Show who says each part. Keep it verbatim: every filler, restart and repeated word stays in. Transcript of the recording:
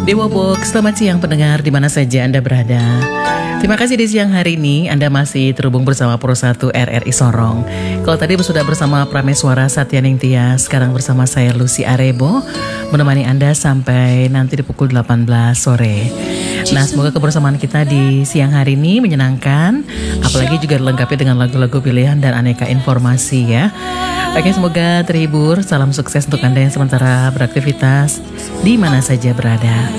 Speaker 1: Dewa Box, selamat siang pendengar di mana saja Anda berada. Terima kasih di siang hari ini Anda masih terhubung bersama Pro satu R R I Sorong. Kalau tadi sudah bersama Prameswara Satyaning Tias, sekarang bersama saya Lucy Arebo, menemani Anda sampai nanti di pukul delapan belas sore. Nah, semoga kebersamaan kita di siang hari ini menyenangkan, apalagi juga dilengkapi dengan lagu-lagu pilihan dan aneka informasi ya. Oke, semoga terhibur. Salam sukses untuk Anda yang sementara beraktivitas di mana saja berada.